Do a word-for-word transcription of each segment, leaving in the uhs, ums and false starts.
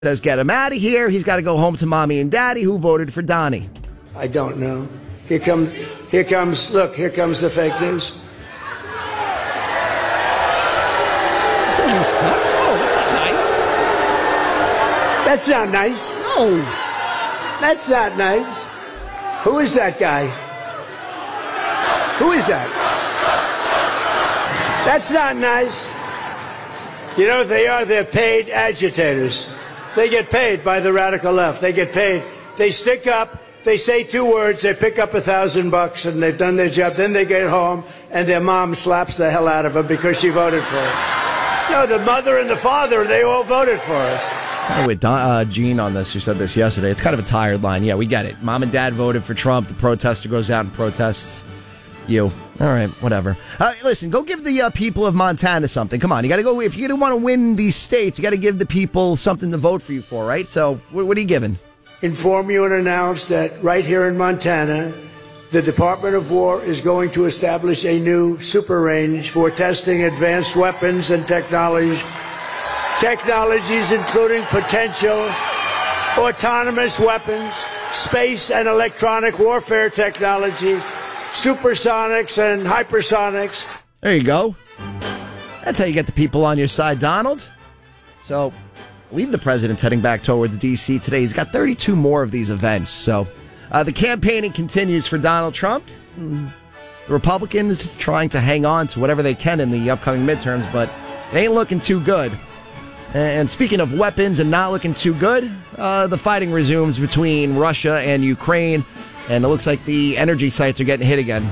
Says get him out of here. He's got to go home to mommy and daddy who voted for Donnie. I don't know. Here comes, here comes, look, here comes the fake news. So you suck? Oh, that's not nice. That's not nice. No. That's not nice. Who is that guy? Who is that? That's not nice. You know what they are? They're paid agitators. They get paid by the radical left. They get paid. They stick up. They say two words. They pick up a thousand bucks, and they've done their job. Then they get home, and their mom slaps the hell out of them because she voted for us. No, the mother and the father, they all voted for us. I'm with Don, uh, Gene on this, who said this yesterday. It's kind of a tired line. Yeah, we get it. Mom and dad voted for Trump. The protester goes out and protests. You. All right, whatever. Uh, listen, go give the uh, people of Montana something. Come on, you got to go. If you want to win these states, you got to give the people something to vote for you for, right? So, what, what are you giving? Inform you and announce that right here in Montana, the Department of War is going to establish a new super range for testing advanced weapons and technology, technologies including potential autonomous weapons, space and electronic warfare technology, supersonics and hypersonics. There you go. That's how you get the people on your side, Donald. So, I believe the president's heading back towards D C today. He's got thirty-two more of these events. So, uh, the campaigning continues for Donald Trump. The Republicans trying to hang on to whatever they can in the upcoming midterms, but it ain't looking too good. And speaking of weapons and not looking too good, uh, the fighting resumes between Russia and Ukraine, and it looks like the energy sites are getting hit again.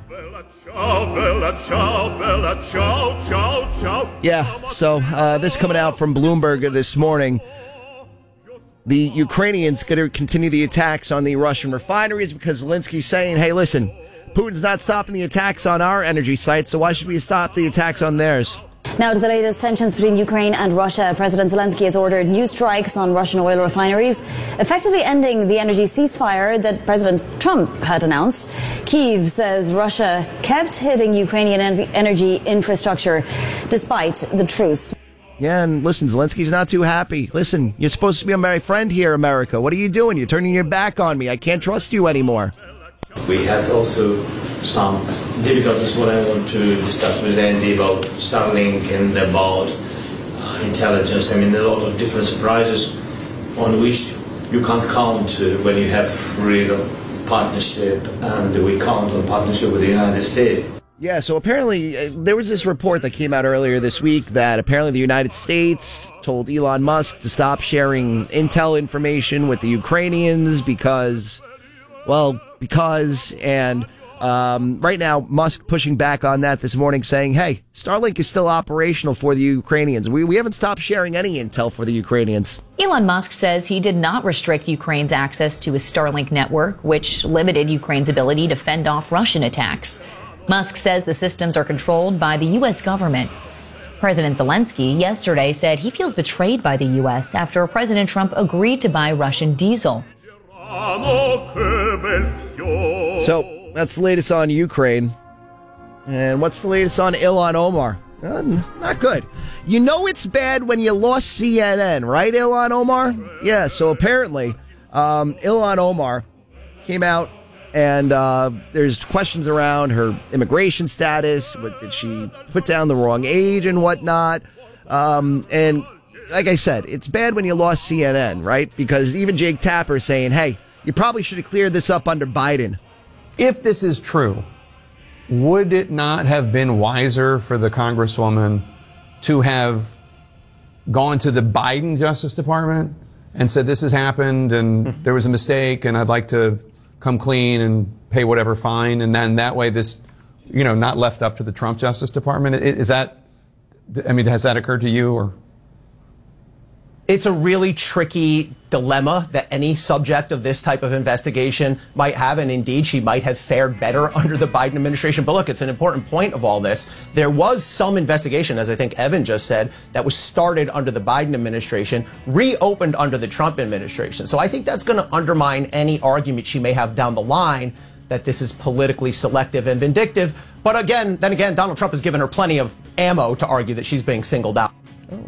Yeah, so uh, this coming out from Bloomberg this morning. The Ukrainians going to continue the attacks on the Russian refineries because Zelensky's saying, hey, listen, Putin's not stopping the attacks on our energy sites, so why should we stop the attacks on theirs? Now to the latest tensions between Ukraine and Russia. President Zelensky has ordered new strikes on Russian oil refineries, effectively ending the energy ceasefire that President Trump had announced. Kyiv says Russia kept hitting Ukrainian energy infrastructure despite the truce. Yeah, and listen, Zelensky's not too happy. Listen, you're supposed to be my friend here, America. What are you doing? You're turning your back on me. I can't trust you anymore. We had also some difficulties when I want to discuss with Andy about Starlink and about uh, intelligence. I mean, a lot of different surprises on which you can't count uh, when you have real partnership, and we count on partnership with the United States. Yeah, so apparently uh, there was this report that came out earlier this week that apparently the United States told Elon Musk to stop sharing intel information with the Ukrainians because, well, because, and um, right now, Musk pushing back on that this morning, saying, hey, Starlink is still operational for the Ukrainians. We, we haven't stopped sharing any intel for the Ukrainians. Elon Musk says he did not restrict Ukraine's access to his Starlink network, which limited Ukraine's ability to fend off Russian attacks. Musk says the systems are controlled by the U S government. President Zelensky yesterday said he feels betrayed by the U S after President Trump agreed to buy Russian diesel. So that's the latest on Ukraine. And what's the latest on Ilhan Omar? Uh, not good. You know it's bad when you lost C N N, right, Ilhan Omar? Yeah, so apparently um, Ilhan Omar came out and uh, there's questions around her immigration status. What, did she put down the wrong age and whatnot? Um, and like I said, it's bad when you lost C N N, right? Because even Jake Tapper is saying, hey, you probably should have cleared this up under Biden. If this is true, would it not have been wiser for the Congresswoman to have gone to the Biden Justice Department and said, this has happened and there was a mistake and I'd like to come clean and pay whatever fine, and then that way this, you know, not left up to the Trump Justice Department? Is that, I mean, has that occurred to you? Or it's a really tricky dilemma that any subject of this type of investigation might have, and indeed she might have fared better under the Biden administration. But look, it's an important point of all this. There was some investigation, as I think Evan just said, that was started under the Biden administration, reopened under the Trump administration. So I think that's going to undermine any argument she may have down the line that this is politically selective and vindictive. But again, then again, Donald Trump has given her plenty of ammo to argue that she's being singled out. Oh.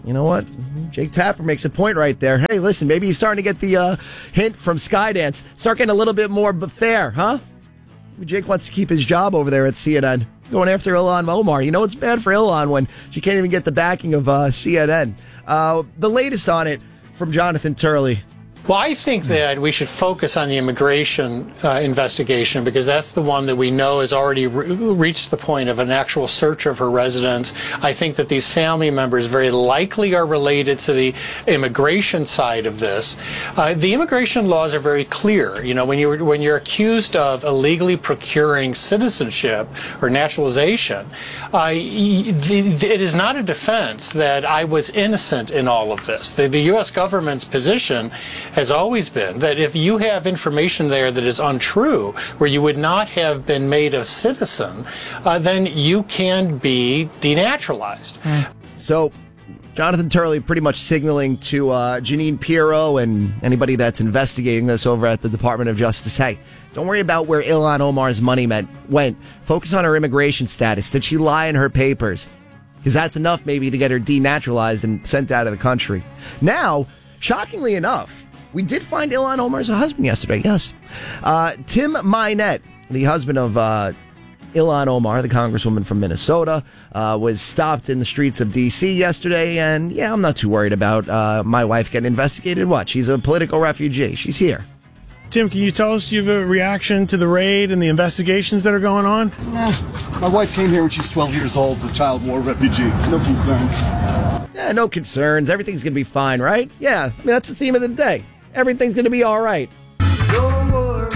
you know what? Jake Tapper makes a point right there. Hey, listen, maybe he's starting to get the uh, hint from Skydance. Start getting a little bit more fair, huh? Maybe Jake wants to keep his job over there at C N N. Going after Ilhan Omar. You know it's bad for Ilhan when she can't even get the backing of uh, C N N. Uh, the latest on it from Jonathan Turley. Well, I think that we should focus on the immigration uh, investigation because that's the one that we know has already re- reached the point of an actual search of her residence. I think that these family members very likely are related to the immigration side of this. Uh, the immigration laws are very clear. You know, when you're when you're accused of illegally procuring citizenship or naturalization, uh, the, it is not a defense that I was innocent in all of this. The, the U S government's position has always been that if you have information there that is untrue, where you would not have been made a citizen, uh, then you can be denaturalized. Mm. So, Jonathan Turley pretty much signaling to uh, Jeanine Pirro and anybody that's investigating this over at the Department of Justice, hey, don't worry about where Ilhan Omar's money meant, went. Focus on her immigration status. Did she lie in her papers? Because that's enough maybe to get her denaturalized and sent out of the country. Now, shockingly enough, we did find Ilhan Omar's husband yesterday, yes. Uh, Tim Mynett, the husband of uh, Ilhan Omar, the congresswoman from Minnesota, uh, was stopped in the streets of D C yesterday. And, yeah, I'm not too worried about uh, my wife getting investigated. What? She's a political refugee. She's here. Tim, can you tell us, do you have a reaction to the raid and the investigations that are going on? Nah, my wife came here when she's twelve years old as a child war refugee. No concerns. Yeah, no concerns. Everything's going to be fine, right? Yeah, I mean, that's the theme of the day. Everything's going to be all right. Don't worry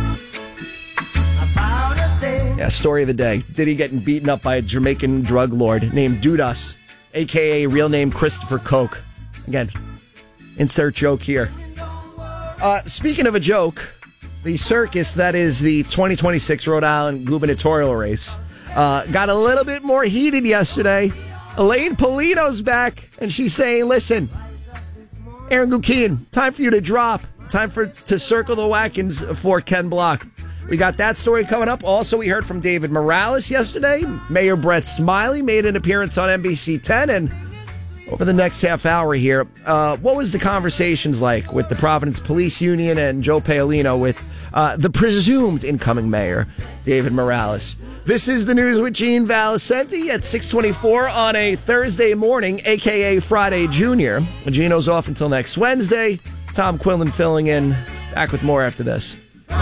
about a thing. Yeah, story of the day. Diddy getting beaten up by a Jamaican drug lord named Dudas, a k a real name Christopher Koch. Again, insert joke here. Uh, speaking of a joke, the circus that is the twenty twenty-six Rhode Island gubernatorial race uh, got a little bit more heated yesterday. Elaine Polito's back, and she's saying, listen, Aaron Guckian, time for you to drop. Time for to circle the wagons for Ken Block. We got that story coming up. Also, we heard from David Morales yesterday. Mayor Brett Smiley made an appearance on N B C ten. And over the next half hour here, uh, what was the conversations like with the Providence Police Union and Joe Paolino with uh, the presumed incoming mayor, David Morales? This is the News with Gene Valicenti at six twenty-four on a Thursday morning, a k a. Friday Junior. Gino's off until next Wednesday. Tom Quillen filling in. Back with more after this.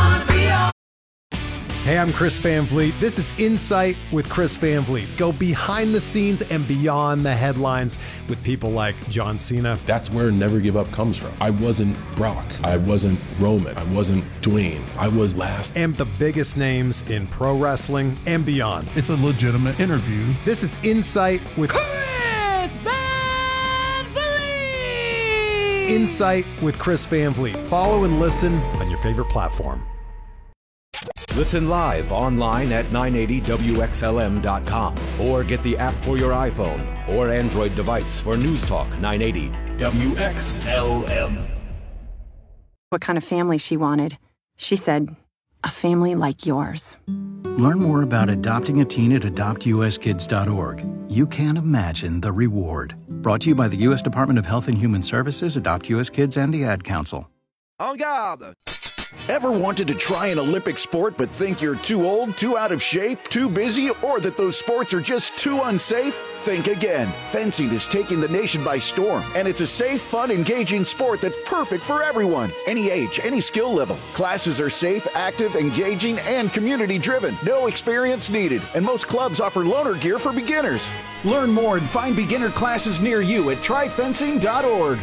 Hey, I'm Chris Van Vliet. This is Insight with Chris Van Vliet. Go behind the scenes and beyond the headlines with people like John Cena. That's where Never Give Up comes from. I wasn't Brock. I wasn't Roman. I wasn't Dwayne. I was last. And the biggest names in pro wrestling and beyond. It's a legitimate interview. This is Insight with Chris Van Vliet. Insight with Chris Van Vliet. Follow and listen on your favorite platform. Listen live online at nine eighty W X L M dot com or get the app for your iPhone or Android device for News Talk nine eighty W X L M. What kind of family she wanted. She said, a family like yours. Learn more about adopting a teen at adopt U S kids dot org. You can't imagine the reward. Brought to you by the U S Department of Health and Human Services, Adopt U S Kids, and the Ad Council. En garde! Ever wanted to try an Olympic sport but think you're too old, too out of shape, too busy, or that those sports are just too unsafe? Think again. Fencing is taking the nation by storm, and it's a safe, fun, engaging sport that's perfect for everyone. Any age, any skill level. Classes are safe, active, engaging, and community-driven. No experience needed, and most clubs offer loaner gear for beginners. Learn more and find beginner classes near you at try fencing dot org.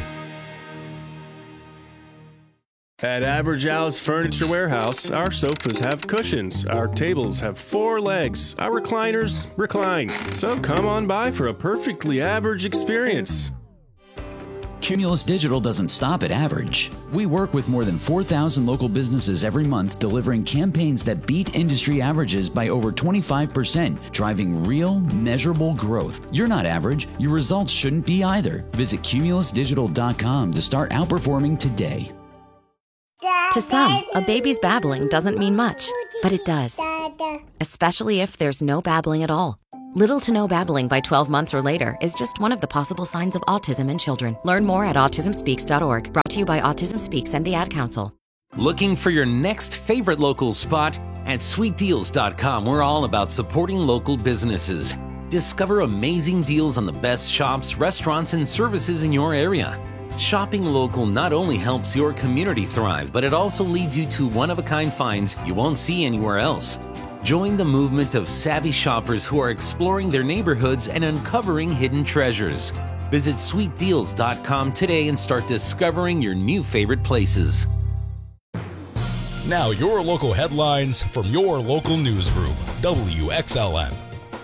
At Average Al's Furniture Warehouse, our sofas have cushions, our tables have four legs, our recliners recline. So come on by for a perfectly average experience. Cumulus Digital doesn't stop at average. We work with more than four thousand local businesses every month, delivering campaigns that beat industry averages by over twenty-five percent, driving real, measurable growth. You're not average. Your results shouldn't be either. Visit cumulus digital dot com to start outperforming today. To some, a baby's babbling doesn't mean much, but it does. Especially if there's no babbling at all. Little to no babbling by twelve months or later is just one of the possible signs of autism in children. Learn more at autism speaks dot org. Brought to you by Autism Speaks and the Ad Council. Looking for your next favorite local spot? At sweet deals dot com, we're all about supporting local businesses. Discover amazing deals on the best shops, restaurants, and services in your area. Shopping local not only helps your community thrive, but it also leads you to one-of-a-kind finds you won't see anywhere else. Join the movement of savvy shoppers who are exploring their neighborhoods and uncovering hidden treasures. Visit sweet deals dot com today and start discovering your new favorite places. Now your local headlines from your local newsroom, W X L M.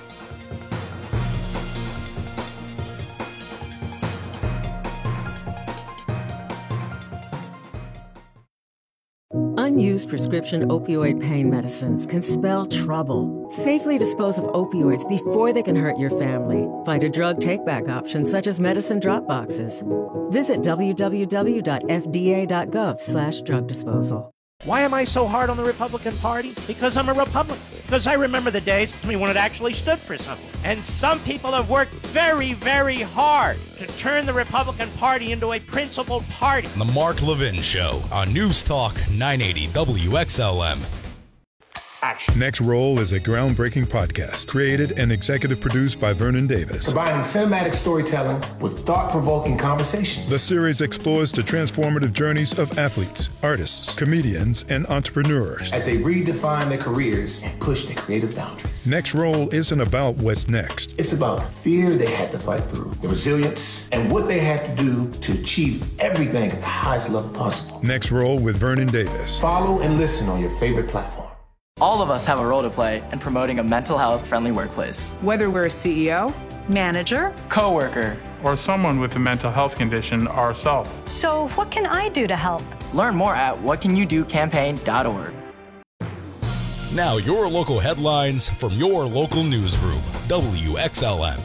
Unused prescription opioid pain medicines can spell trouble. Safely dispose of opioids before they can hurt your family. Find a drug take-back option such as medicine drop boxes. Visit w w w dot f d a dot gov slash drug disposal. Why am I so hard on the Republican Party? Because I'm a Republican. Because I remember the days when it actually stood for something. And some people have worked very, very hard to turn the Republican Party into a principled party. The Mark Levin Show on News Talk nine eighty W X L M. Action. Next Roll is a groundbreaking podcast created and executive produced by Vernon Davis. Combining cinematic storytelling with thought-provoking conversations. The series explores the transformative journeys of athletes, artists, comedians, and entrepreneurs as they redefine their careers and push their creative boundaries. Next Roll isn't about what's next. It's about the fear they had to fight through, the resilience, and what they had to do to achieve everything at the highest level possible. Next Roll with Vernon Davis. Follow and listen on your favorite platform. All of us have a role to play in promoting a mental health friendly workplace. Whether we're a C E O, manager, coworker, or someone with a mental health condition ourselves. So what can I do to help? Learn more at what can you do campaign dot org. Now your local headlines from your local newsroom, W X L M.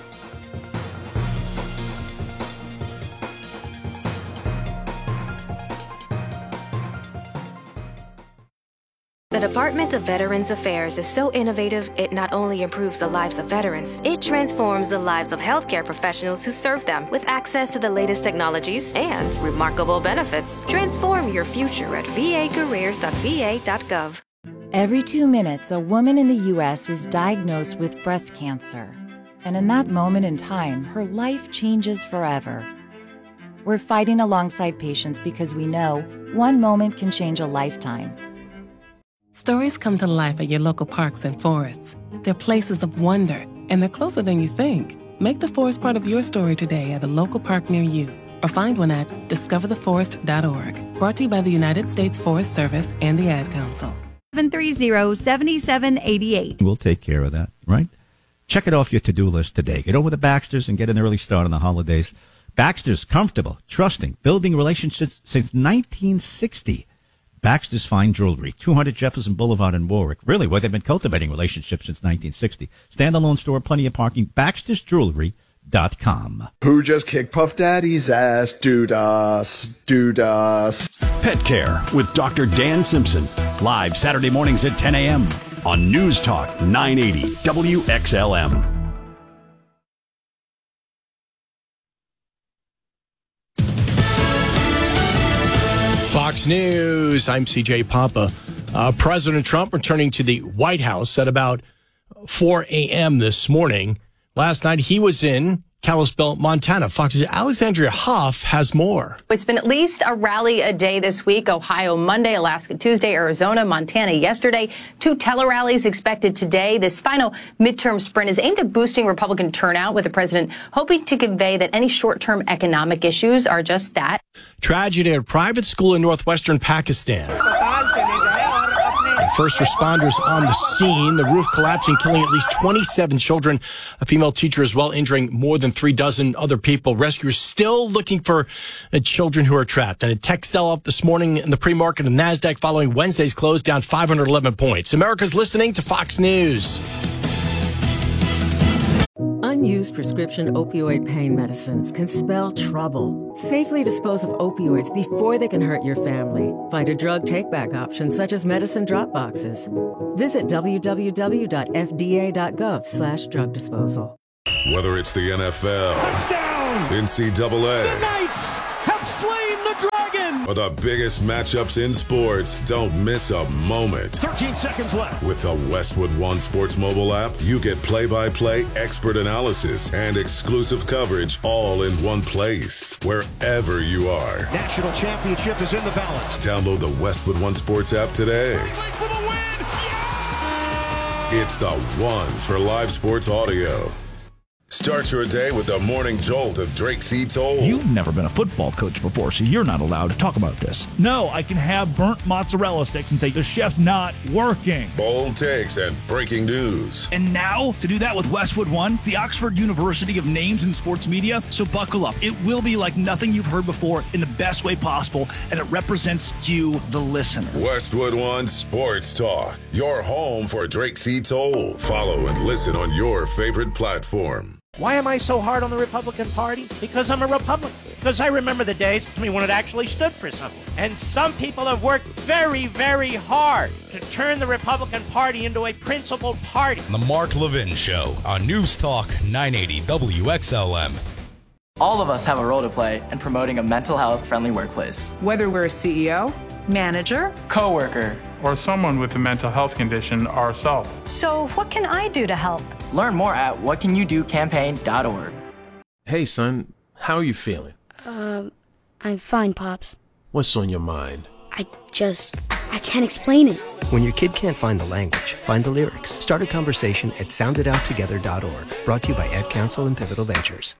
The Department of Veterans Affairs is so innovative, it not only improves the lives of veterans, it transforms the lives of healthcare professionals who serve them with access to the latest technologies and remarkable benefits. Transform your future at v a careers dot v a dot gov. Every two minutes, a woman in the U S is diagnosed with breast cancer. And in that moment in time, her life changes forever. We're fighting alongside patients because we know one moment can change a lifetime. Stories come to life at your local parks and forests. They're places of wonder, and they're closer than you think. Make the forest part of your story today at a local park near you, or find one at discover the forest dot org. Brought to you by the United States Forest Service and the Ad Council. seven three zero, seven seven eight eight. We'll take care of that, right? Check it off your to-do list today. Get over to Baxter's and get an early start on the holidays. Baxter's, comfortable, trusting, building relationships since nineteen sixty. Baxter's Fine Jewelry, two hundred Jefferson Boulevard in Warwick. Really, where they've been cultivating relationships since nineteen sixty. Standalone store, plenty of parking. Baxter's Jewelry dot com. Who just kicked Puff Daddy's ass? Dude us. Dude us. Pet Care with Doctor Dan Simpson. Live Saturday mornings at ten a.m. on News Talk nine eighty W X L M. Fox News, I'm C J Papa. Uh, President Trump returning to the White House at about four a.m. this morning. Last night he was in Kalispell, Montana. Fox's Alexandria Hoff has more. It's been at least a rally a day this week. Ohio Monday, Alaska Tuesday, Arizona, Montana yesterday. Two tele-rallies expected today. This final midterm sprint is aimed at boosting Republican turnout, with the president hoping to convey that any short-term economic issues are just that. Tragedy at a private school in northwestern Pakistan. First responders on the scene, the roof collapsing, killing at least twenty-seven children. A female teacher as well, injuring more than three dozen other people. Rescuers still looking for uh, children who are trapped. And a tech sell-off this morning in the pre-market of NASDAQ following Wednesday's close, down five hundred eleven points. America's listening to Fox News. Unused prescription opioid pain medicines can spell trouble. Safely dispose of opioids before they can hurt your family. Find a drug take-back option such as medicine drop boxes. Visit w w w dot f d a dot gov slash drug disposal. Whether it's the N F L, touchdown, N C double A, the Knights have slain the dragon, or the biggest matchups in sports, don't miss a moment. thirteen seconds left. With the Westwood One Sports mobile app, you get play-by-play, expert analysis, and exclusive coverage all in one place, wherever you are. National championship is in the balance. Download the Westwood One Sports app today. For the win. Yeah! It's the one for live sports audio. Start your day with the morning jolt of Drake C. Toll. You've never been a football coach before, so you're not allowed to talk about this. No, I can have burnt mozzarella sticks and say the chef's not working. Bold takes and breaking news. And now, to do that with Westwood One, the Oxford University of names in sports media. So buckle up. It will be like nothing you've heard before in the best way possible, and it represents you, the listener. Westwood One Sports Talk, your home for Drake C. Toll. Follow and listen on your favorite platform. Why am I so hard on the Republican Party? Because I'm a Republican. Because I remember the days to me when it actually stood for something. And some people have worked very, very hard to turn the Republican Party into a principled party. The Mark Levin Show on News Talk nine eighty W X L M. All of us have a role to play in promoting a mental health friendly workplace. Whether we're a C E O, manager, coworker, or someone with a mental health condition ourselves. So what can I do to help? Learn more at what can you do campaign dot org. Hey, son, how are you feeling? Um, I'm fine, Pops. What's on your mind? I just, I can't explain it. When your kid can't find the language, find the lyrics. Start a conversation at sound it out together dot org. Brought to you by Ed Council and Pivotal Ventures.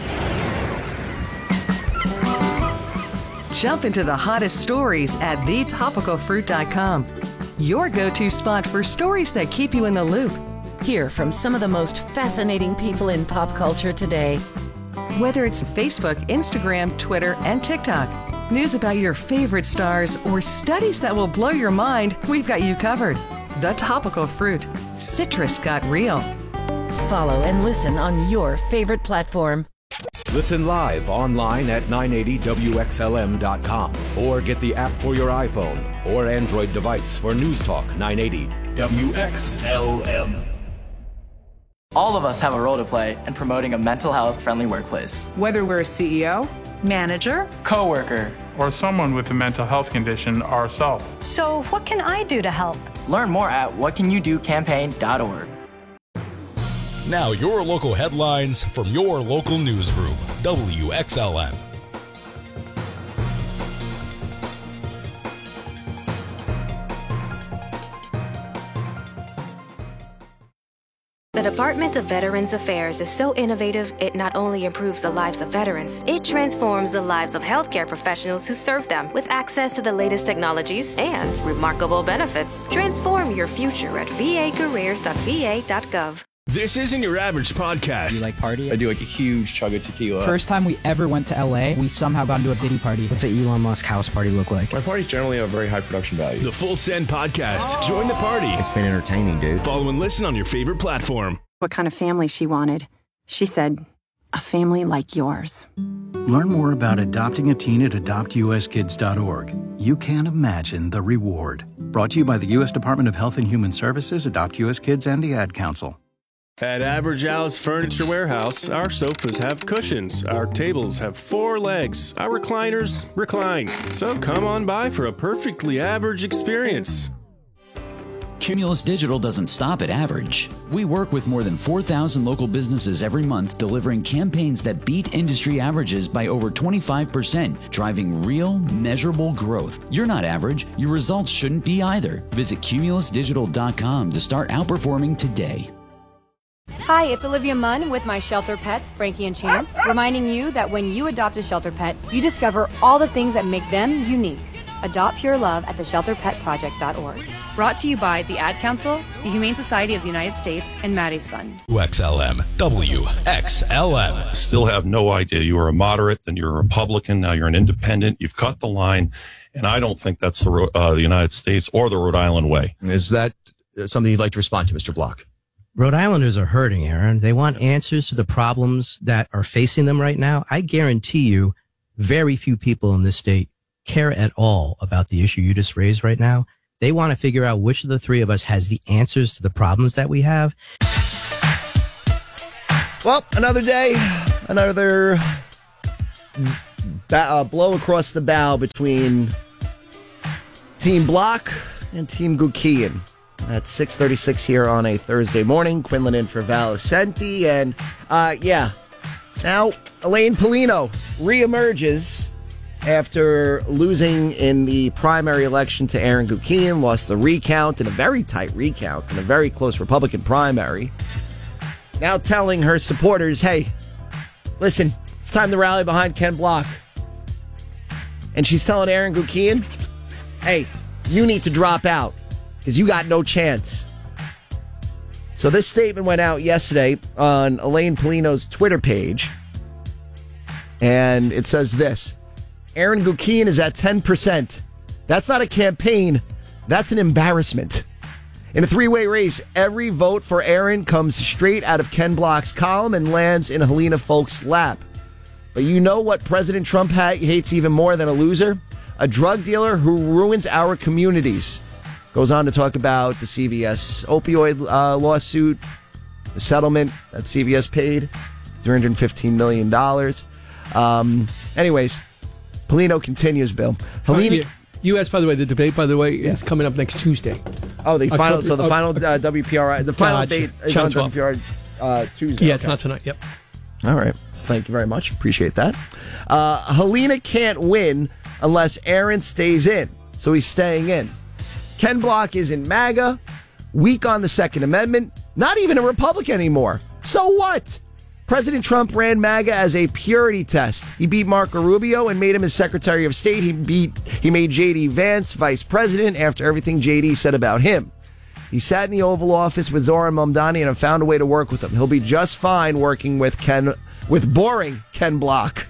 Jump into the hottest stories at the topical fruit dot com. Your go-to spot for stories that keep you in the loop. Hear from some of the most fascinating people in pop culture today. Whether it's Facebook, Instagram, Twitter, and TikTok, news about your favorite stars, or studies that will blow your mind, we've got you covered. The Topical Fruit. Citrus got real. Follow and listen on your favorite platform. Listen live online at nine eighty W X L M dot com or get the app for your iPhone or Android device for News Talk nine eighty W X L M. All of us have a role to play in promoting a mental health friendly workplace. Whether we're a C E O, manager, coworker, or someone with a mental health condition ourselves. So what can I do to help? Learn more at what can you do campaign dot org. Now your local headlines from your local newsroom, W X L M. The Department of Veterans Affairs is so innovative, it not only improves the lives of veterans, it transforms the lives of healthcare professionals who serve them with access to the latest technologies and remarkable benefits. Transform your future at v a careers dot v a dot gov. This isn't your average podcast. Do you like party? I do like a huge chug of tequila. First time we ever went to L A, we somehow got into a Diddy party. What's an Elon Musk house party look like? My parties generally have very high production value. The Full Send Podcast. Oh. Join the party. It's been entertaining, dude. Follow and listen on your favorite platform. What kind of family she wanted. She said, a family like yours. Learn more about adopting a teen at adopt u s kids dot org. You can't imagine the reward. Brought to you by the U S Department of Health and Human Services, Adopt U S Kids, and the Ad Council. At Average Al's Furniture Warehouse, our sofas have cushions, our tables have four legs, our recliners recline. So come on by for a perfectly average experience. Cumulus Digital doesn't stop at average. We work with more than four thousand local businesses every month, delivering campaigns that beat industry averages by over twenty-five percent, driving real, measurable growth. You're not average. Your results shouldn't be either. Visit cumulus digital dot com to start outperforming today. Hi, it's Olivia Munn with my shelter pets, Frankie and Chance, reminding you that when you adopt a shelter pet, you discover all the things that make them unique. Adopt pure love at the shelter pet project dot org. Brought to you by the Ad Council, the Humane Society of the United States, and Maddie's Fund. W X L M, W X L M. Still have no idea. You were a moderate, then you're a Republican, now you're an independent. You've cut the line, and I don't think that's the, uh, the United States or the Rhode Island way. Is that something you'd like to respond to, Mister Block? Rhode Islanders are hurting, Aaron. They want answers to the problems that are facing them right now. I guarantee you very few people in this state care at all about the issue you just raised right now. They want to figure out which of the three of us has the answers to the problems that we have. Well, another day, another ba- uh, blow across the bow between Team Block and Team Gukian. At six thirty-six here on a Thursday morning. Quinlan in for Valicenti. And, uh, yeah, now Elaine Paulino reemerges after losing in the primary election to Aaron Gukian. Lost the recount in a very tight recount in a very close Republican primary. Now telling her supporters, hey, listen, it's time to rally behind Ken Block. And she's telling Aaron Gukian, hey, you need to drop out because you got no chance. So this statement went out yesterday on Elaine Paulino's Twitter page. And it says this: Aaron Gukian is at ten percent. That's not a campaign. That's an embarrassment. In a three-way race, every vote for Aaron comes straight out of Ken Block's column and lands in Helena Folks' lap. But you know what President Trump ha- hates even more than a loser? A drug dealer who ruins our communities. Goes on to talk about the C V S opioid uh, lawsuit, the settlement that C V S paid, three hundred fifteen million dollars. Um, anyways, Paulino continues, Bill. Helena, uh, yeah. U S, by the way, the debate, by the way, yeah. is coming up next Tuesday. Oh, the final. October, so the final uh, W P R I, the final gotcha. date is on W P R I uh, Tuesday. Yeah, okay. It's not tonight. Yep. All right. So thank you very much. Appreciate that. Uh, Helena can't win unless Aaron stays in, so he's staying in. Ken Block is in MAGA, weak on the Second Amendment, not even a Republican anymore. So what? President Trump ran MAGA as a purity test. He beat Marco Rubio and made him his Secretary of State. He beat, he made J D Vance vice president after everything J D said about him. He sat in the Oval Office with Zoran Mamdani and found a way to work with him. He'll be just fine working with Ken, with boring Ken Block.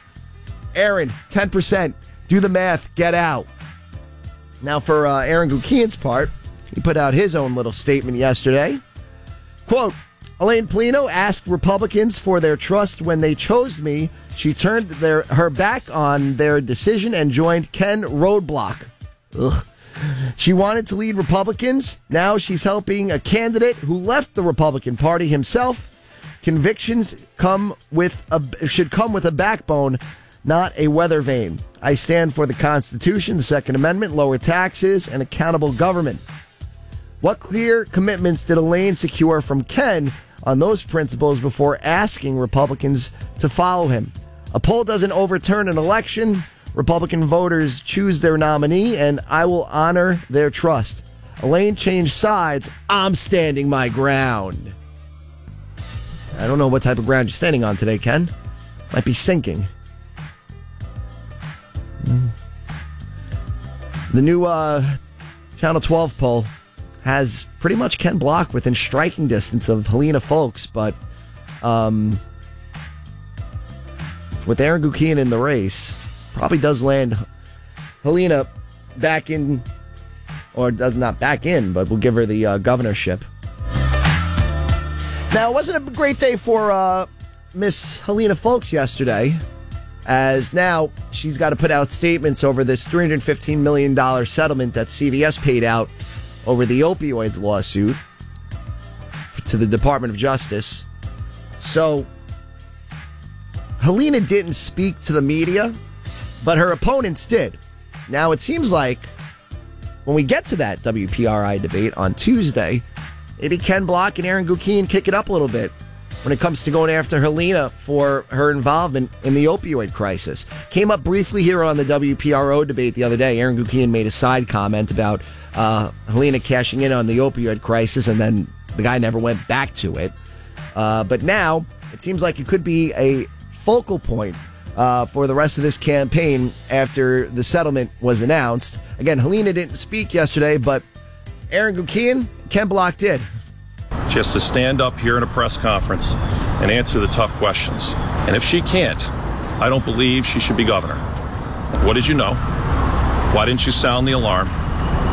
Aaron, ten percent. Do the math. Get out. Now, for uh, Aaron Gukian's part, he put out his own little statement yesterday. Quote, Elaine Paulino asked Republicans for their trust when they chose me. She turned their her back on their decision and joined Ken Roadblock. Ugh. She wanted to lead Republicans. Now she's helping a candidate who left the Republican Party himself. Convictions come with a, should come with a backbone, not a weather vane. I stand for the Constitution, the Second Amendment, lower taxes, and accountable government. What clear commitments did Elaine secure from Ken on those principles before asking Republicans to follow him? A poll doesn't overturn an election. Republican voters choose their nominee, and I will honor their trust. Elaine changed sides. I'm standing my ground. I don't know what type of ground you're standing on today, Ken. Might be sinking. The new uh, Channel twelve poll has pretty much Ken Block within striking distance of Helena Folks, but um, with Aaron Gukian in the race, probably does land Helena back in, or does not back in, but will give her the uh, governorship. Now, it wasn't a great day for uh, Miss Helena Folks yesterday, as now she's got to put out statements over this three hundred fifteen million dollars settlement that C V S paid out over the opioids lawsuit to the Department of Justice. So, Helena didn't speak to the media, but her opponents did. Now, it seems like when we get to that W P R I debate on Tuesday, maybe Ken Block and Aaron Gukian kick it up a little bit when it comes to going after Helena for her involvement in the opioid crisis. Came up briefly here on the W P R O debate the other day. Aaron Gukian made a side comment about uh, Helena cashing in on the opioid crisis, and then the guy never went back to it. Uh, but now, it seems like it could be a focal point uh, for the rest of this campaign after the settlement was announced. Again, Helena didn't speak yesterday, but Aaron Gukian, Ken Block did. She has to stand up here in a press conference and answer the tough questions. And if she can't, I don't believe she should be governor. What did you know? Why didn't you sound the alarm?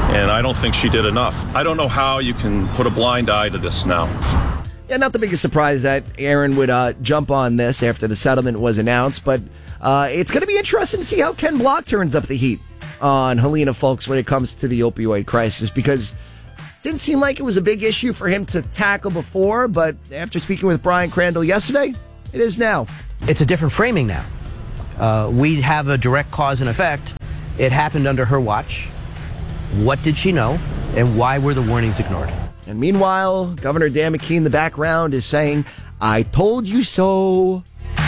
And I don't think she did enough. I don't know how you can put a blind eye to this now. Yeah, not the biggest surprise that Aaron would uh, jump on this after the settlement was announced, but uh, it's going to be interesting to see how Ken Block turns up the heat on Helena, folks, when it comes to the opioid crisis, because it didn't seem like it was a big issue for him to tackle before, but after speaking with Brian Crandall yesterday, it is now. It's a different framing now. Uh, we have a direct cause and effect. It happened under her watch. What did she know, and why were the warnings ignored? And meanwhile, Governor Dan McKee in the background is saying, I told you so.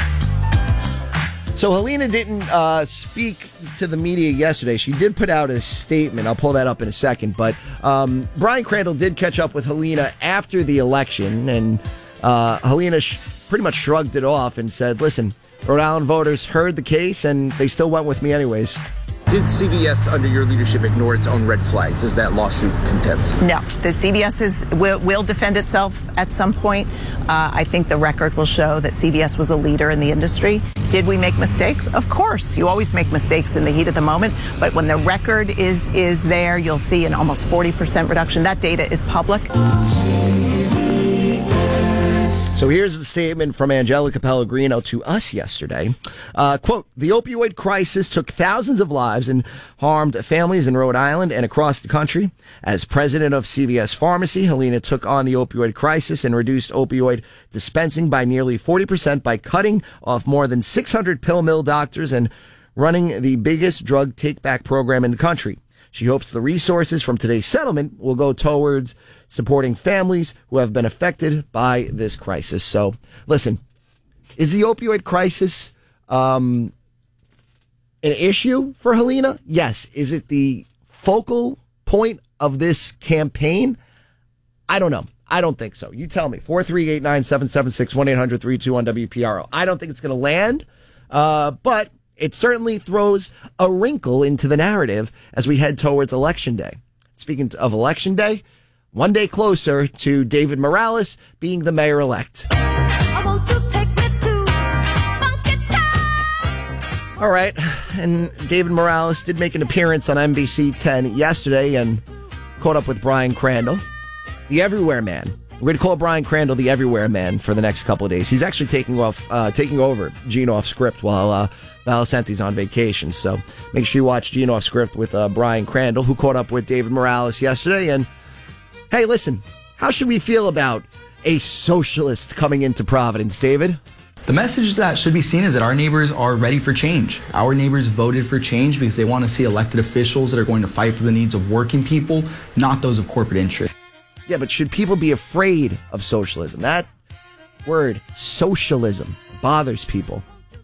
So Helena didn't uh, speak to the media yesterday. She did put out a statement. I'll pull that up in a second. But um, Brian Crandall did catch up with Helena after the election, and uh, Helena sh- pretty much shrugged it off and said, listen, Rhode Island voters heard the case, and they still went with me anyways. Did C V S, under your leadership, ignore its own red flags? Is that lawsuit content? No. The C V S is, will, will defend itself at some point. Uh, I think the record will show that C V S was a leader in the industry. Did we make mistakes? Of course. You always make mistakes in the heat of the moment. But when the record is, is there, you'll see an almost forty percent reduction. That data is public. So here's the statement from Angelica Pellegrino to us yesterday. Uh, quote, the opioid crisis took thousands of lives and harmed families in Rhode Island and across the country. As president of C V S Pharmacy, Helena took on the opioid crisis and reduced opioid dispensing by nearly forty percent by cutting off more than six hundred pill mill doctors and running the biggest drug take-back program in the country. She hopes the resources from today's settlement will go towards supporting families who have been affected by this crisis. So, listen, is the opioid crisis um, an issue for Helena? Yes. Is it the focal point of this campaign? I don't know. I don't think so. You tell me. four three eight nine, seven seven six, one eight hundred, three two one W P R O. I don't think it's going to land, uh, but it certainly throws a wrinkle into the narrative as we head towards Election Day. Speaking of Election Day, one day closer to David Morales being the mayor-elect. All right, and David Morales did make an appearance on N B C ten yesterday and caught up with Brian Crandall, the Everywhere Man. We're going to call Brian Crandall the Everywhere Man for the next couple of days. He's actually taking off, uh, taking over Gene Off Script while uh, Valicenti's on vacation. So make sure you watch Gene Off Script with uh, Brian Crandall, who caught up with David Morales yesterday. And hey, listen, how should we feel about a socialist coming into Providence, David? The message that should be seen is that our neighbors are ready for change. Our neighbors voted for change because they want to see elected officials that are going to fight for the needs of working people, not those of corporate interests. Yeah, but should people be afraid of socialism? That word, socialism, bothers people.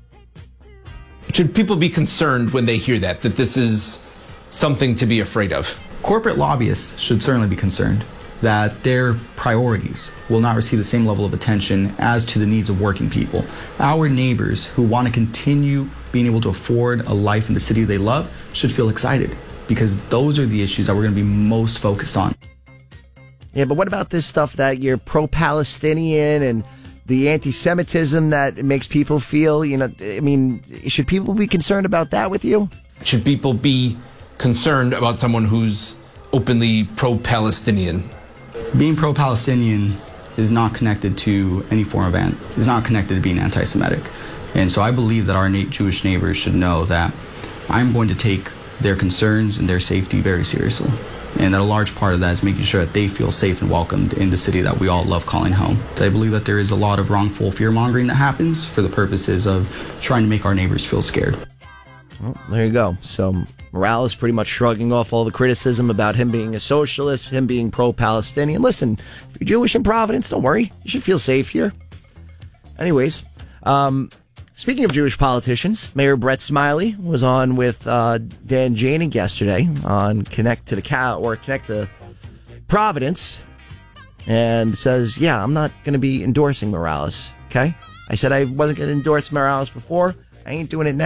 Should people be concerned when they hear that, that this is something to be afraid of? Corporate lobbyists should certainly be concerned that their priorities will not receive the same level of attention as to the needs of working people. Our neighbors who want to continue being able to afford a life in the city they love should feel excited, because those are the issues that we're going to be most focused on. Yeah, but what about this stuff that you're pro-Palestinian and the anti-Semitism that makes people feel, you know, I mean, should people be concerned about that with you? Should people be concerned about someone who's openly pro-Palestinian? Being pro-Palestinian is not connected to any form of, an, is not connected to being anti-Semitic. And so I believe that our Jewish neighbors should know that I'm going to take their concerns and their safety very seriously. And that a large part of that is making sure that they feel safe and welcomed in the city that we all love calling home. So I believe that there is a lot of wrongful fear-mongering that happens for the purposes of trying to make our neighbors feel scared. Well, there you go. So Morales pretty much shrugging off all the criticism about him being a socialist, him being pro-Palestinian. Listen, if you're Jewish in Providence, don't worry. You should feel safe here. Anyways, um... speaking of Jewish politicians, Mayor Brett Smiley was on with uh, Dan Janig yesterday on Connect to the Cow or Connect to Providence, and says, "Yeah, I'm not going to be endorsing Morales." Okay, I said I wasn't going to endorse Morales before. I ain't doing it now.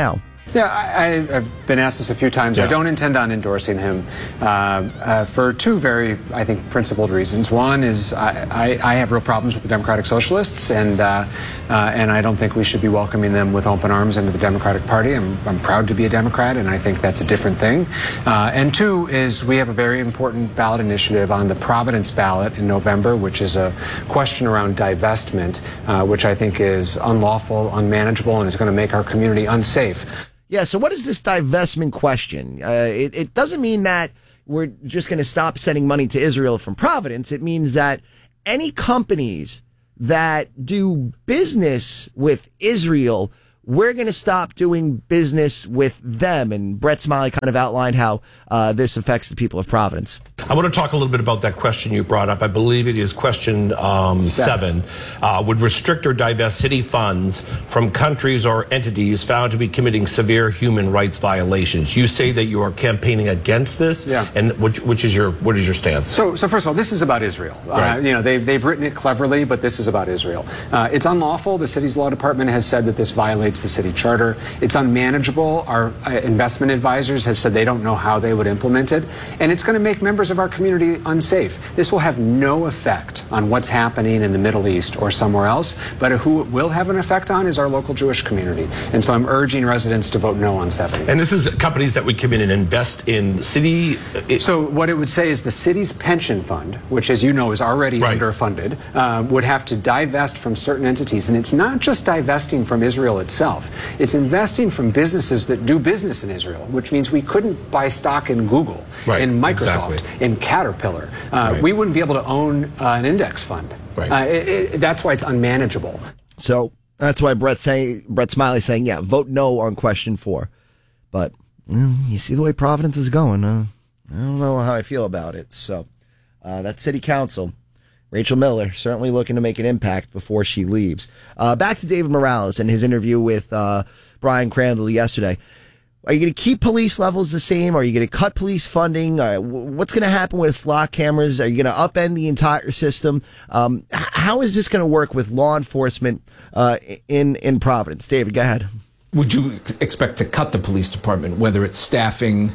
Yeah, I, I've been asked this a few times. Yeah. I don't intend on endorsing him uh, uh, for two very, I think, principled reasons. One is I, I, I have real problems with the Democratic Socialists, and uh, uh, and I don't think we should be welcoming them with open arms into the Democratic Party. I'm, I'm proud to be a Democrat, and I think that's a different thing. Uh, and two is we have a very important ballot initiative on the Providence ballot in November, which is a question around divestment, uh, which I think is unlawful, unmanageable, and is going to make our community unsafe. Yeah, so what is this divestment question? Uh, it, it doesn't mean that we're just going to stop sending money to Israel from Providence. It means that any companies that do business with Israel, we're going to stop doing business with them. And Brett Smiley kind of outlined how uh, this affects the people of Providence. I want to talk a little bit about that question you brought up. I believe it is question um, seven. seven. Uh, would restrict or divest city funds from countries or entities found to be committing severe human rights violations. You say that you are campaigning against this. Yeah. And which, which is your what is your stance? So, so first of all, this is about Israel. Right. Uh, you know, they've they've written it cleverly, but this is about Israel. Uh, it's unlawful. The city's law department has said that this violates the city charter. It's unmanageable. Our uh, investment advisors have said they don't know how they would implement it, and it's going to make members of our community unsafe. This will have no effect on what's happening in the Middle East or somewhere else, but who it will have an effect on is our local Jewish community. And so I'm urging residents to vote no on seven. And this is companies that would come in and invest in city. It- so what it would say is the city's pension fund, which as you know is already Right. underfunded, uh, would have to divest from certain entities. And it's not just divesting from Israel itself. It's investing from businesses that do business in Israel, which means we couldn't buy stock in Google, Right, in Microsoft, exactly. in Caterpillar. Uh, Right. We wouldn't be able to own uh, an index fund. Right. Uh, it, it, that's why it's unmanageable. So that's why Brett saying Brett Smiley saying, yeah, vote no on question four. But well, you see the way Providence is going. Uh, I don't know how I feel about it. So uh, that city council, Rachel Miller, certainly looking to make an impact before she leaves. Uh, back to David Morales and his interview with uh, Brian Crandall yesterday. Are you going to keep police levels the same? Are you going to cut police funding? Uh, what's going to happen with flock cameras? Are you going to upend the entire system? Um, how is this going to work with law enforcement uh, in in Providence? David, go ahead. Would you ex- expect to cut the police department, whether it's staffing,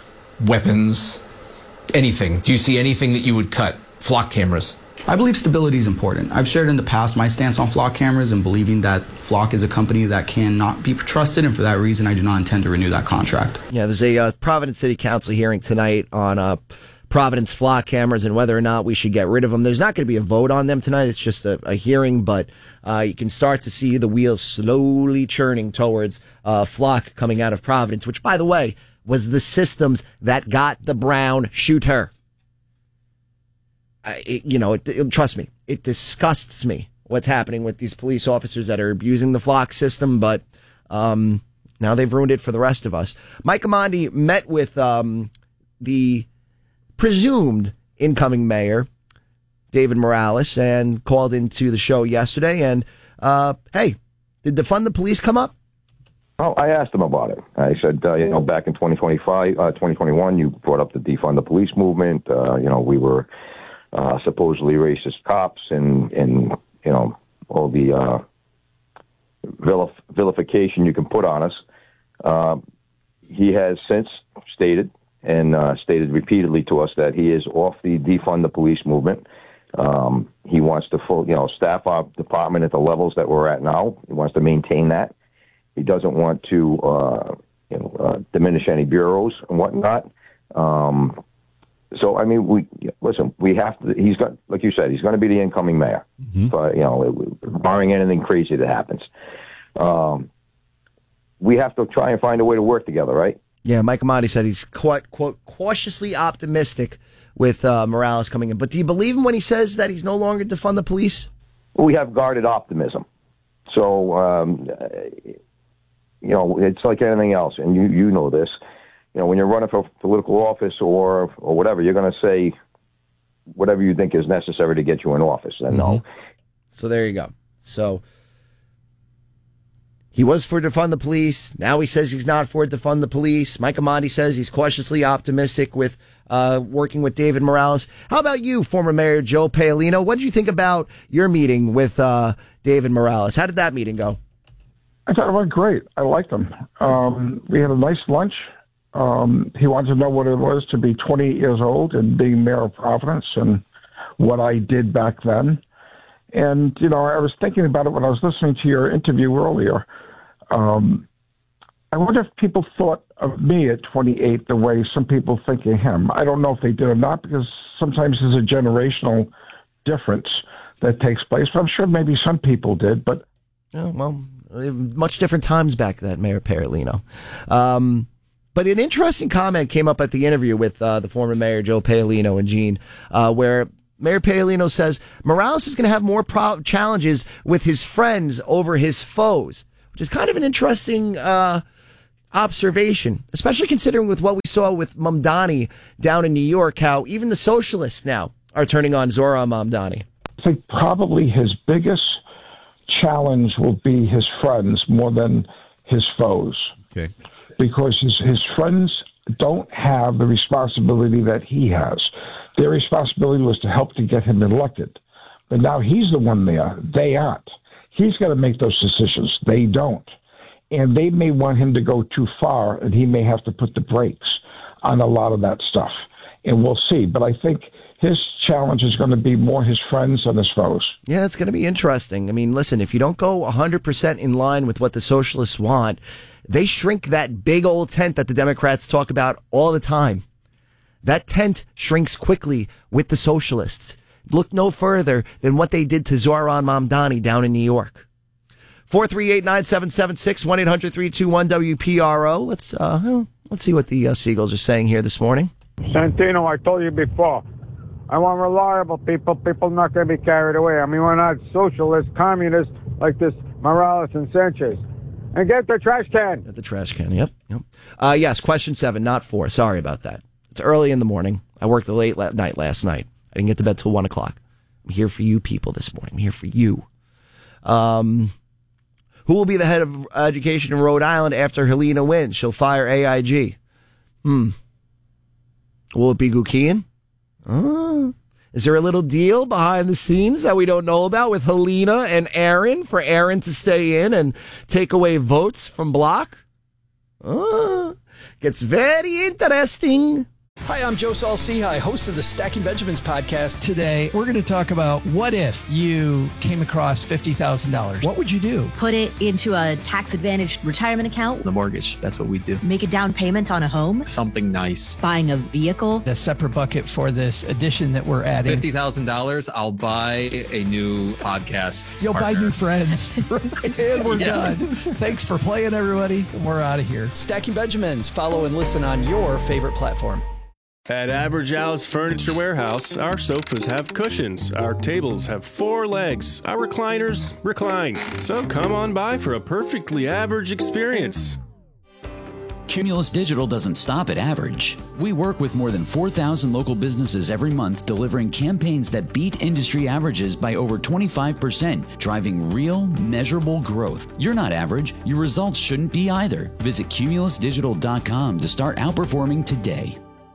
weapons, anything? Do you see anything that you would cut? Flock cameras? I believe stability is important. I've shared in the past my stance on Flock cameras and believing that Flock is a company that cannot be trusted, and for that reason, I do not intend to renew that contract. Yeah, there's a uh, Providence City Council hearing tonight on uh, Providence flock cameras and whether or not we should get rid of them. There's not going to be a vote on them tonight. It's just a, a hearing, but uh, you can start to see the wheels slowly churning towards uh, flock coming out of Providence, which, by the way, was the systems that got the Brown shooter. I, it, you know, it, it, trust me, it disgusts me what's happening with these police officers that are abusing the flock system, but um, now they've ruined it for the rest of us. Mike Amandi met with um, the presumed incoming mayor, David Morales, and called into the show yesterday. And, uh, hey, did defund the police come up? Oh, I asked him about it. I said, uh, you know, back in twenty twenty-five, uh, twenty twenty-one, you brought up the defund the police movement. Uh, you know, we were uh, supposedly racist cops and, and, you know, all the uh, vilif- vilification you can put on us. Uh, he has since stated and uh, stated repeatedly to us that he is off the defund the police movement. Um, he wants to full, you know, staff our department at the levels that we're at now. He wants to maintain that. He doesn't want to, uh, you know, uh, diminish any bureaus and whatnot. Um, so, I mean, we listen. We have to. He's got, like you said, he's going to be the incoming mayor. Mm-hmm. But you know, barring anything crazy that happens, um, we have to try and find a way to work together, right? Yeah, Mike Amandi said he's quite, quote, cautiously optimistic with uh, Morales coming in. But do you believe him when he says that he's no longer defund the police? We have guarded optimism. So, um, you know, it's like anything else, and you, you know this. You know, when you're running for political office or or whatever, you're going to say whatever you think is necessary to get you in office. And mm-hmm. no. So there you go. So he was for defund the police. Now he says he's not for defund the police. Mike Amandi says he's cautiously optimistic with uh, working with David Morales. How about you, former Mayor Joe Paolino? What did you think about your meeting with uh, David Morales? How did that meeting go? I thought it went great. I liked him. Um, we had a nice lunch. Um, he wanted to know what it was to be twenty-eight years old and being mayor of Providence and what I did back then. And, you know, I was thinking about it when I was listening to your interview earlier. Um, I wonder if people thought of me at twenty-eight the way some people think of him. I don't know if they did or not, because sometimes there's a generational difference that takes place. But I'm sure maybe some people did. But oh, well, much different times back then, Mayor Paolino. Um, but an interesting comment came up at the interview with uh, the former mayor, Joe Paolino, and Gene, uh, where Mayor Paolino says Morales is going to have more pro- challenges with his friends over his foes, which is kind of an interesting uh, observation, especially considering with what we saw with Mamdani down in New York, how even the socialists now are turning on Zohran Mamdani. I think probably his biggest challenge will be his friends more than his foes. Okay. Because his, his friends don't have the responsibility that he has. Their responsibility was to help to get him elected. But now he's the one there. They aren't. He's got to make those decisions. They don't. And they may want him to go too far, and he may have to put the brakes on a lot of that stuff. And we'll see. But I think his challenge is going to be more his friends than his foes. Yeah, it's going to be interesting. I mean, listen, if you don't go one hundred percent in line with what the socialists want, they shrink that big old tent that the Democrats talk about all the time. That tent shrinks quickly with the socialists. Look no further than what they did to Zohran Mamdani down in New York. four three eight, nine seven seven six, one eight hundred, three two one, W P R O. Let's, uh, let's see what the uh, Seagulls are saying here this morning. Santino, I told you before, I want reliable people, people not going to be carried away. I mean, we're not socialists, communists like this Morales and Sanchez. And get the trash can. Get the trash can, yep. yep. Uh, yes, question seven, not four. Sorry about that. It's early in the morning. I worked a late la- night last night. I didn't get to bed till one o'clock. I'm here for you people this morning. I'm here for you. Um, who will be the head of education in Rhode Island after Helena wins? She'll fire A I G. Hmm. Will it be Gukian? Oh. Is there a little deal behind the scenes that we don't know about with Helena and Aaron for Aaron to stay in and take away votes from Block? Oh, gets very interesting. Hi, I'm Joe Saul-Sehy, host of the Stacking Benjamins podcast. Today, we're going to talk about what if you came across fifty thousand dollars. What would you do? Put it into a tax-advantaged retirement account. The mortgage, that's what we do. Make a down payment on a home. Something nice. Buying a vehicle. A separate bucket for this addition that we're adding. fifty thousand dollars, I'll buy a new podcast You'll partner. buy new friends. And we're Yeah. done. Thanks for playing, everybody. And we're out of here. Stacking Benjamins. Follow and listen on your favorite platform. At Average Al's Furniture Warehouse, our sofas have cushions, our tables have four legs, our recliners recline. So come on by for a perfectly average experience. Cumulus Digital doesn't stop at average. We work with more than four thousand local businesses every month, delivering campaigns that beat industry averages by over twenty-five percent, driving real, measurable growth. You're not average. Your results shouldn't be either. Visit cumulus digital dot com to start outperforming today.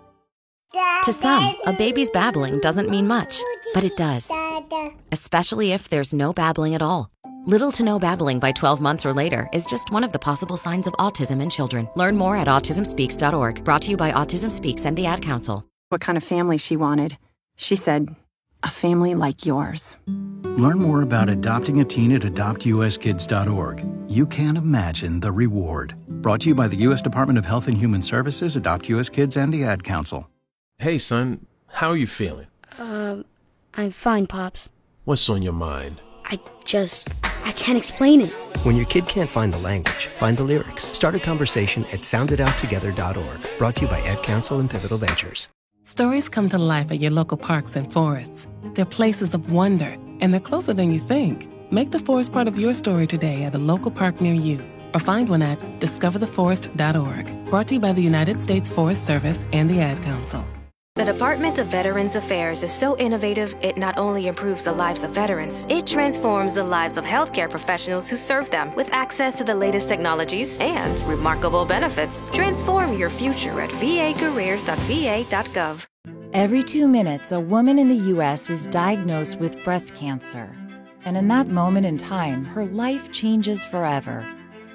To some, a baby's babbling doesn't mean much, but it does. Especially if there's no babbling at all. Little to no babbling by twelve months or later is just one of the possible signs of autism in children. Learn more at autism speaks dot org. Brought to you by Autism Speaks and the Ad Council. What kind of family she wanted. She said, a family like yours. Learn more about adopting a teen at adopt u s kids dot org. You can't imagine the reward. Brought to you by the U S Department of Health and Human Services, Adopt U S Kids, and the Ad Council. Hey, son, how are you feeling? Uh, I'm fine, Pops. What's on your mind? I just, I can't explain it. When your kid can't find the language, find the lyrics. Start a conversation at sound it out together dot org. Brought to you by Ad Council and Pivotal Ventures. Stories come to life at your local parks and forests. They're places of wonder, and they're closer than you think. Make the forest part of your story today at a local park near you, or find one at discover the forest dot org. Brought to you by the United States Forest Service and the Ad Council. The Department of Veterans Affairs is so innovative, it not only improves the lives of veterans, it transforms the lives of healthcare professionals who serve them. With access to the latest technologies and remarkable benefits, transform your future at v a careers dot v a dot gov. Every two minutes, a woman in the U S is diagnosed with breast cancer. And in that moment in time, her life changes forever.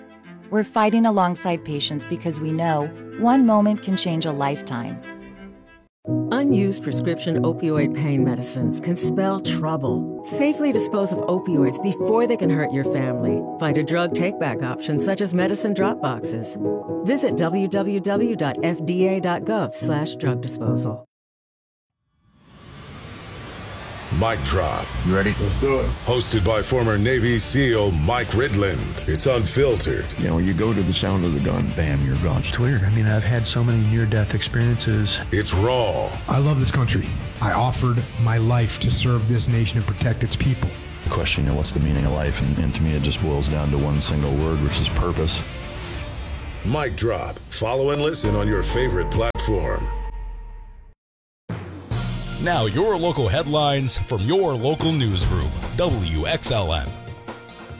We're fighting alongside patients because we know one moment can change a lifetime. Unused prescription opioid pain medicines can spell trouble. Safely dispose of opioids before they can hurt your family. Find a drug take-back option such as medicine drop boxes. Visit w w w dot f d a dot gov slash drug disposal. Mic Drop. You ready? Let's do it. Hosted by former Navy SEAL Mike Ridland. It's unfiltered. You know, you go to the sound of the gun, bam, you're gone. It's weird. I mean, I've had so many near-death experiences. It's raw. I love this country. I offered my life to serve this nation and protect its people. The question, you know, what's the meaning of life? And, and to me, it just boils down to one single word, which is purpose. Mic Drop. Follow and listen on your favorite platform. Now your local headlines from your local newsroom. W X L N.